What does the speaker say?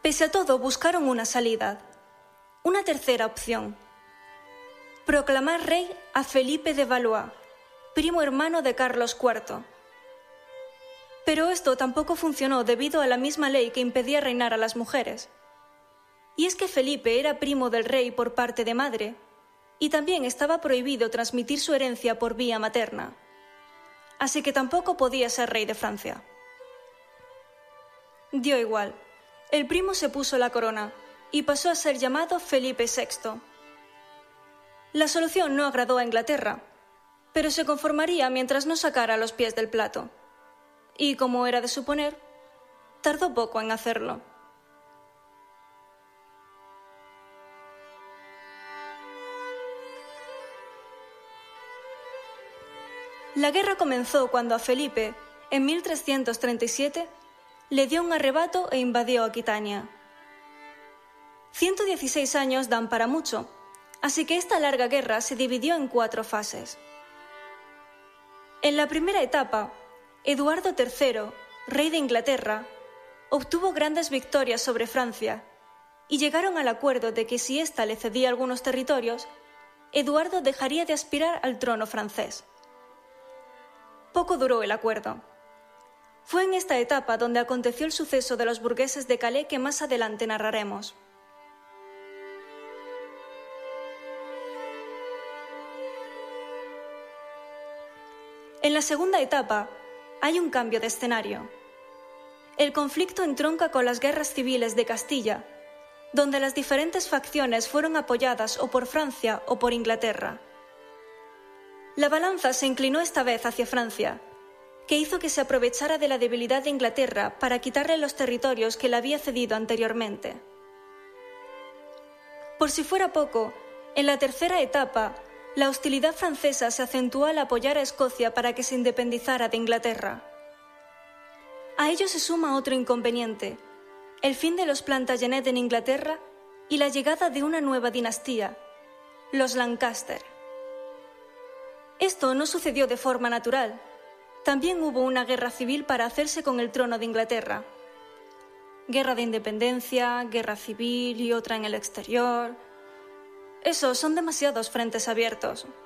Pese a todo, buscaron una salida, una tercera opción: proclamar rey a Felipe de Valois, primo hermano de Carlos IV. Pero esto tampoco funcionó debido a la misma ley que impedía reinar a las mujeres. Y es que Felipe era primo del rey por parte de madre, y también estaba prohibido transmitir su herencia por vía materna. Así que tampoco podía ser rey de Francia. Dio igual. El primo se puso la corona y pasó a ser llamado Felipe VI. La solución no agradó a Inglaterra, pero se conformaría mientras no sacara los pies del plato. Y, como era de suponer, tardó poco en hacerlo. La guerra comenzó cuando a Felipe, en 1337, le dio un arrebato e invadió Aquitania. 116 años dan para mucho, así que esta larga guerra se dividió en 4 fases. En la primera etapa, Eduardo III, rey de Inglaterra, obtuvo grandes victorias sobre Francia y llegaron al acuerdo de que si ésta le cedía algunos territorios, Eduardo dejaría de aspirar al trono francés. Poco duró el acuerdo. Fue en esta etapa donde aconteció el suceso de los burgueses de Calais que más adelante narraremos. En la segunda etapa hay un cambio de escenario. El conflicto entronca con las guerras civiles de Castilla, donde las diferentes facciones fueron apoyadas o por Francia o por Inglaterra. La balanza se inclinó esta vez hacia Francia, que hizo que se aprovechara de la debilidad de Inglaterra para quitarle los territorios que le había cedido anteriormente. Por si fuera poco, en la tercera etapa, la hostilidad francesa se acentuó al apoyar a Escocia para que se independizara de Inglaterra. A ello se suma otro inconveniente: el fin de los Plantagenet en Inglaterra y la llegada de una nueva dinastía, los Lancaster. Esto no sucedió de forma natural. También hubo una guerra civil para hacerse con el trono de Inglaterra. Guerra de independencia, guerra civil y otra en el exterior. Esos son demasiados frentes abiertos.